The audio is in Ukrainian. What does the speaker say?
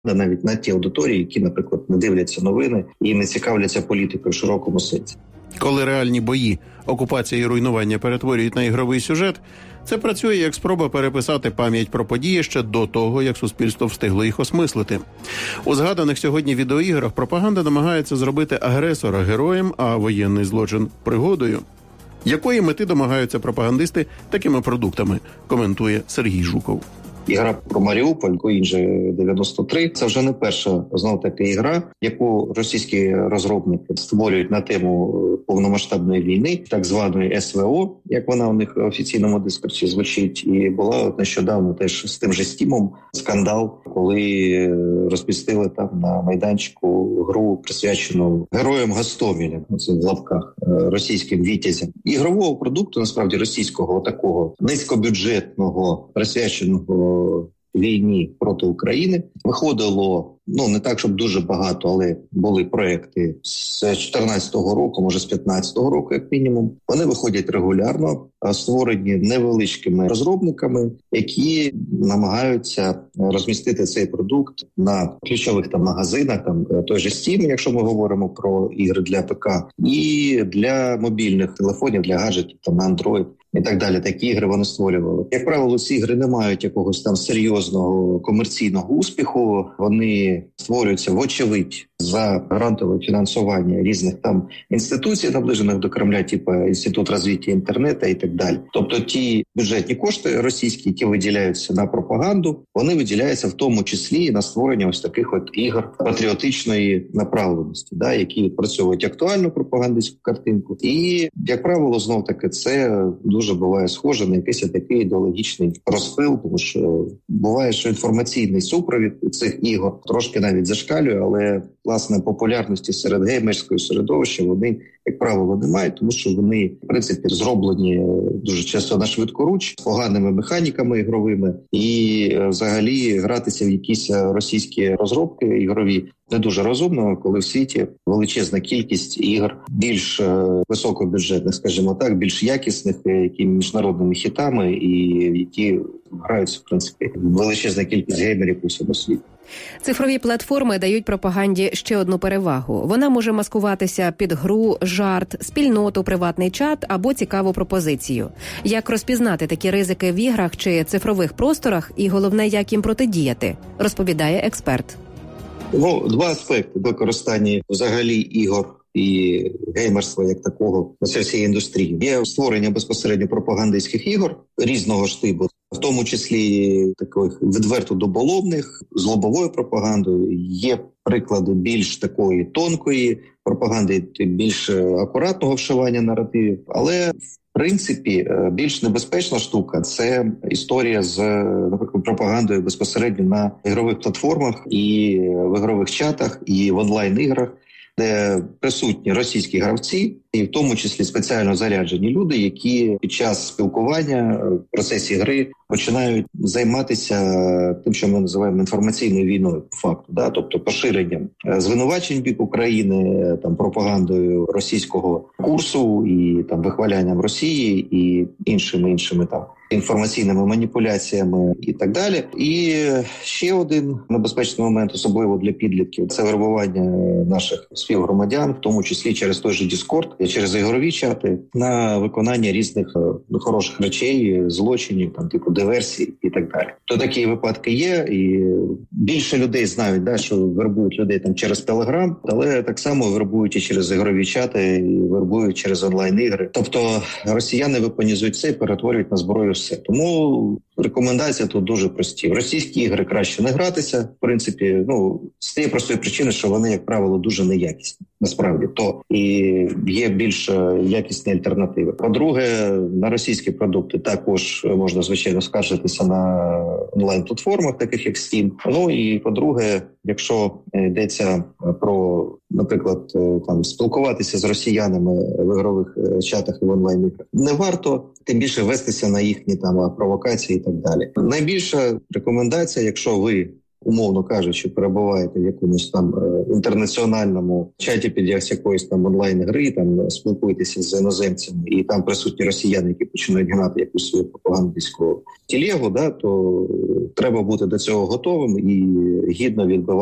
навіть на ті аудиторії, які, наприклад, не дивляться новини і не цікавляться політикою в широкому сенсі. Коли реальні бої, окупація і руйнування перетворюють на ігровий сюжет, це працює як спроба переписати пам'ять про події ще до того, як суспільство встигло їх осмислити. У згаданих сьогодні відеоіграх пропаганда намагається зробити агресора героєм, а воєнний злочин – пригодою. Якої мети домагаються пропагандисти такими продуктами, коментує Сергій Жуков. Ігра про Маріуполь, Інже 93 – це вже не перша, знов-таки, ігра, яку російські розробники створюють на тему повномасштабної війни, так званої СВО, як вона у них в офіційному дискурсі звучить. І була нещодавно теж з тим же Стімом скандал, коли розмістили там на майданчику гру, присвячену героям Гостомеля, це в лапках, російським вітязям. Ігрового продукту, насправді, російського, такого низькобюджетного, присвяченого війні проти України, виходило, не так, щоб дуже багато, але були проекти з 14-го року, може з 15-го року, як мінімум. Вони виходять регулярно, створені невеличкими розробниками, які намагаються розмістити цей продукт на ключових магазинах, той же Steam, якщо ми говоримо про ігри для ПК, і для мобільних телефонів, для гаджетів, на Android. І так далі. Такі ігри вони створювали. Як правило, ці ігри не мають якогось серйозного комерційного успіху. Вони створюються, вочевидь, за грантове фінансування різних інституцій, наближених до Кремля, типу Інститут розвитку інтернету і так далі. Тобто ті бюджетні кошти російські, які виділяються на пропаганду, вони виділяються в тому числі і на створення ось таких ігор патріотичної направленості, які відпрацьовують актуальну пропагандистську картинку. І, як правило, знов-таки, це дуже буває схоже на якийсь такий ідеологічний розпил, тому що буває, що інформаційний супровід цих ігор трошки навіть зашкалює, але власне популярності серед геймерського середовища вони, як правило, не мають, тому що вони, в принципі, зроблені дуже часто на швидкоруч, з поганими механіками ігровими, і взагалі гратися в якісь російські розробки ігрові не дуже розумно, коли в світі величезна кількість ігор більш високобюджетних, скажімо так, більш якісних, які міжнародними хітами і які граються, в принципі, величезна кількість геймерів у всьому світі. Цифрові платформи дають пропаганді ще одну перевагу. Вона може маскуватися під гру, жарт, спільноту, приватний чат або цікаву пропозицію. Як розпізнати такі ризики в іграх чи цифрових просторах і, головне, як їм протидіяти, розповідає експерт. Два аспекти використання взагалі ігор і геймерства як такого на всій індустрії. Є створення безпосередньо пропагандистських ігор різного штибу, в тому числі таких відверто доболовних, з лобовою пропагандою. Є приклади більш такої тонкої пропаганди, більш акуратного вшивання наративів. Але в принципі, більш небезпечна штука – це історія з, наприклад, пропагандою безпосередньо на ігрових платформах і в ігрових чатах, і в онлайн-іграх, де присутні російські гравці, і в тому числі спеціально заряджені люди, які під час спілкування в процесі гри починають займатися тим, що ми називаємо інформаційною війною, по факту, тобто поширенням звинувачень бік України, пропагандою російського курсу і вихвалянням Росії і іншими інформаційними маніпуляціями і так далі. І ще один небезпечний момент, особливо для підлітків, це вербування наших співгромадян, в тому числі через той же Discord, через ігрові чати, на виконання різних хороших речей, злочинів, типу диверсій і так далі. То такі випадки є, і більше людей знають, що вербують людей через Telegram, але так само вербують і через ігрові чати, і вербують через онлайн-ігри. Тобто росіяни вепонізують це і перетворюють на зброю все. Тому рекомендації тут дуже прості. В російські ігри краще не гратися, в принципі, з тієї простої причини, що вони, як правило, дуже неякісні. Насправді, то і є більш якісні альтернативи. По-друге, на російські продукти також можна, звичайно, скаржитися на онлайн-платформах, таких як Steam. І по-друге, якщо йдеться про, наприклад, спілкуватися з росіянами в ігрових чатах і в онлайн-іграх, не варто, тим більше вестися на їхні провокації і так далі. Найбільша рекомендація, якщо ви умовно кажучи, перебуваєте в якомусь там інтернаціональному чаті під якоїсь там онлайн-гри, там спілкуєтеся з іноземцями, і там присутні росіяни, які починають гнати якусь свою пропагандистську телегу, то треба бути до цього готовим і гідно відбивати